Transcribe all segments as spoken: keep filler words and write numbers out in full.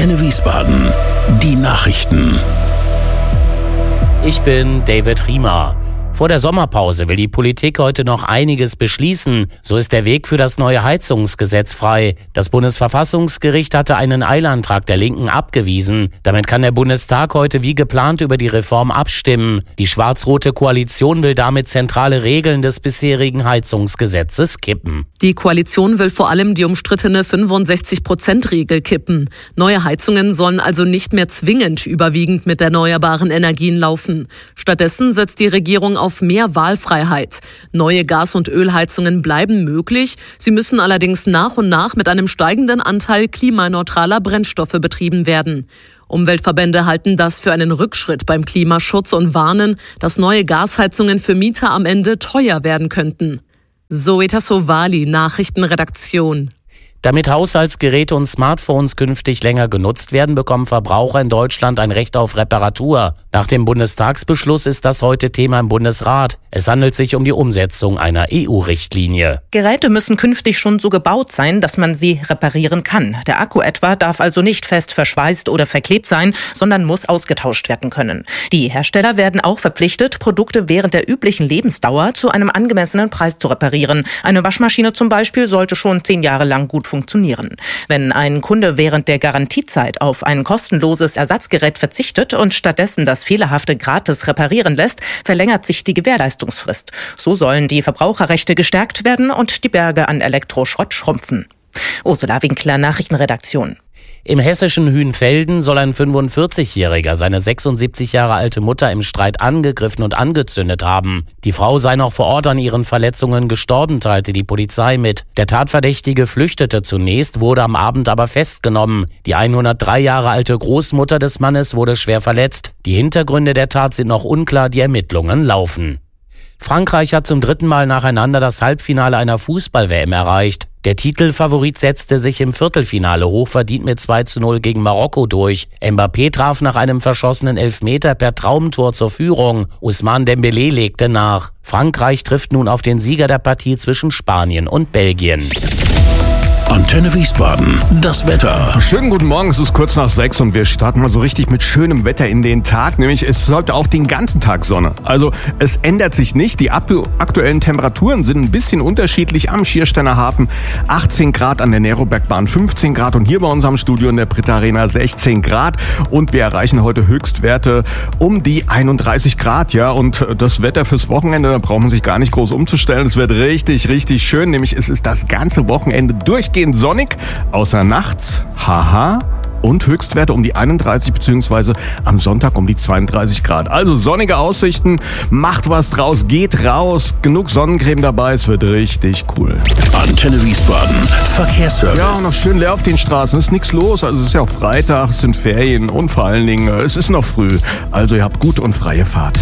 Antenne Wiesbaden. Die Nachrichten. Ich bin David Riemer. Vor der Sommerpause will die Politik heute noch einiges beschließen. So ist der Weg für das neue Heizungsgesetz frei. Das Bundesverfassungsgericht hatte einen Eilantrag der Linken abgewiesen. Damit kann der Bundestag heute wie geplant über die Reform abstimmen. Die schwarz-rote Koalition will damit zentrale Regeln des bisherigen Heizungsgesetzes kippen. Die Koalition will vor allem die umstrittene fünfundsechzig Prozent Regel kippen. Neue Heizungen sollen also nicht mehr zwingend überwiegend mit erneuerbaren Energien laufen. Stattdessen setzt die Regierung auf mehr Wahlfreiheit. Neue Gas- und Ölheizungen bleiben möglich. Sie müssen allerdings nach und nach mit einem steigenden Anteil klimaneutraler Brennstoffe betrieben werden. Umweltverbände halten das für einen Rückschritt beim Klimaschutz und warnen, dass neue Gasheizungen für Mieter am Ende teuer werden könnten. Zoe Tassovali, Nachrichtenredaktion. Damit Haushaltsgeräte und Smartphones künftig länger genutzt werden, bekommen Verbraucher in Deutschland ein Recht auf Reparatur. Nach dem Bundestagsbeschluss ist das heute Thema im Bundesrat. Es handelt sich um die Umsetzung einer E U-Richtlinie. Geräte müssen künftig schon so gebaut sein, dass man sie reparieren kann. Der Akku etwa darf also nicht fest verschweißt oder verklebt sein, sondern muss ausgetauscht werden können. Die Hersteller werden auch verpflichtet, Produkte während der üblichen Lebensdauer zu einem angemessenen Preis zu reparieren. Eine Waschmaschine zum Beispiel sollte schon zehn Jahre lang gut funktionieren. funktionieren. Wenn ein Kunde während der Garantiezeit auf ein kostenloses Ersatzgerät verzichtet und stattdessen das fehlerhafte gratis reparieren lässt, verlängert sich die Gewährleistungsfrist. So sollen die Verbraucherrechte gestärkt werden und die Berge an Elektroschrott schrumpfen. Ursula Winkler, Nachrichtenredaktion. Im hessischen Hünfelden soll ein fünfundvierzigjähriger seine sechsundsiebzig Jahre alte Mutter im Streit angegriffen und angezündet haben. Die Frau sei noch vor Ort an ihren Verletzungen gestorben, teilte die Polizei mit. Der Tatverdächtige flüchtete zunächst, wurde am Abend aber festgenommen. Die hundertdrei Jahre alte Großmutter des Mannes wurde schwer verletzt. Die Hintergründe der Tat sind noch unklar, die Ermittlungen laufen. Frankreich hat zum dritten Mal nacheinander das Halbfinale einer Fußball-W M erreicht. Der Titelfavorit setzte sich im Viertelfinale hochverdient mit zwei zu null gegen Marokko durch. Mbappé traf nach einem verschossenen Elfmeter per Traumtor zur Führung. Ousmane Dembélé legte nach. Frankreich trifft nun auf den Sieger der Partie zwischen Spanien und Belgien. Antenne Wiesbaden, das Wetter. Schönen guten Morgen, es ist kurz nach sechs und wir starten mal so richtig mit schönem Wetter in den Tag. Nämlich es sollte auch den ganzen Tag Sonne. Also es ändert sich nicht. Die aktuellen Temperaturen sind ein bisschen unterschiedlich. Am Schiersteiner Hafen achtzehn Grad, an der Nerobergbahn fünfzehn Grad und hier bei uns am Studio in der Britta Arena sechzehn Grad. Und wir erreichen heute Höchstwerte um die einunddreißig Grad. Ja, und das Wetter fürs Wochenende, da braucht man sich gar nicht groß umzustellen. Es wird richtig, richtig schön. Nämlich es ist das ganze Wochenende durchgehend sonnig, außer nachts, haha, und Höchstwerte um die einunddreißig bzw. am Sonntag um die zweiunddreißig Grad. Also sonnige Aussichten, macht was draus, geht raus, genug Sonnencreme dabei, es wird richtig cool. Antenne Wiesbaden, Verkehrsservice. Ja, noch schön leer auf den Straßen, ist nichts los, also es ist ja auch Freitag, es sind Ferien und vor allen Dingen, es ist noch früh, also ihr habt gute und freie Fahrt.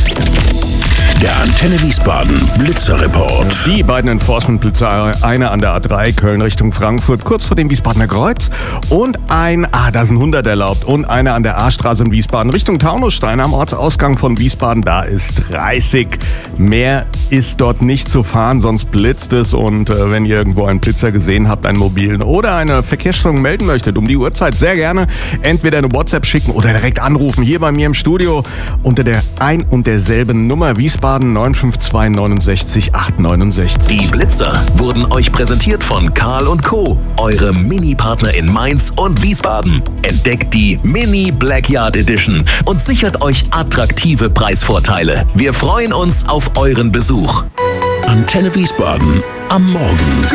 Der Antenne Wiesbaden Blitzerreport. Die beiden Enforcement-Blitzer, einer an der A drei Köln Richtung Frankfurt, kurz vor dem Wiesbadener Kreuz und ein, ah, da sind hundert erlaubt und einer an der A-Straße in Wiesbaden Richtung Taunusstein am Ortsausgang von Wiesbaden, da ist dreißig. Mehr ist dort nicht zu fahren, sonst blitzt es und äh, wenn ihr irgendwo einen Blitzer gesehen habt, einen mobilen oder eine Verkehrsstörung melden möchtet, um die Uhrzeit sehr gerne entweder eine WhatsApp schicken oder direkt anrufen, hier bei mir im Studio unter der ein und derselben Nummer Wiesbaden neun fünf zwei neun sechs acht neun sechs. Die Blitzer wurden euch präsentiert von Karl und Co., eure Mini-Partner in Mainz und Wiesbaden. Entdeckt die Mini Blackyard Edition und sichert euch attraktive Preisvorteile. Wir freuen uns auf euren Besuch. Antenne Wiesbaden am Morgen.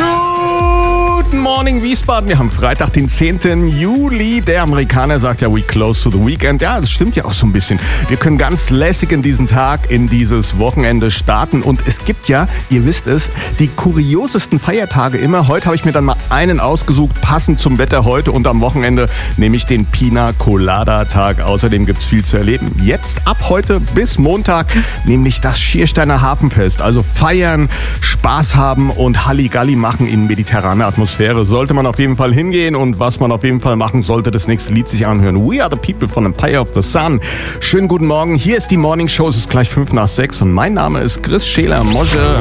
Guten Morning Wiesbaden, wir haben Freitag, den zehnten Juli. Der Amerikaner sagt ja, we close to the weekend. Ja, das stimmt ja auch so ein bisschen. Wir können ganz lässig in diesen Tag, in dieses Wochenende starten. Und es gibt ja, ihr wisst es, die kuriosesten Feiertage immer. Heute habe ich mir dann mal einen ausgesucht, passend zum Wetter heute und am Wochenende, nämlich den Pina Colada Tag. Außerdem gibt es viel zu erleben. Jetzt ab heute bis Montag, nämlich das Schiersteiner Hafenfest. Also feiern, Spaß haben und Halligalli machen in mediterraner Atmosphäre. Sollte man auf jeden Fall hingehen und was man auf jeden Fall machen sollte, das nächste Lied sich anhören. We Are The People von Empire of the Sun. Schönen guten Morgen, hier ist die Morning Show, es ist gleich fünf nach sechs und mein Name ist Chris Scheler-Mosche.